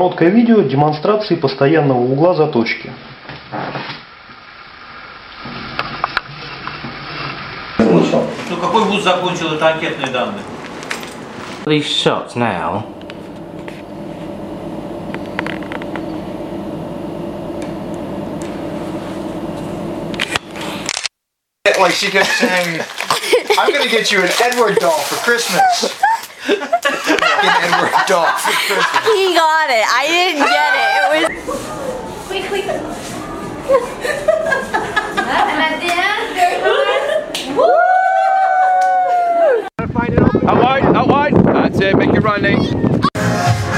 Короткое видео демонстрации постоянного угла заточки. Ну какой вуз закончил, это анкетные данные? These shots now. Like she kept saying, I'm gonna get you an Edward doll for Christmas. An Edward doll for Christmas. He got it. I didn't get it. It was. Quick, quick. And at the end, there's one. Woo! Out wide, out wide. That's it, make it run, Nate.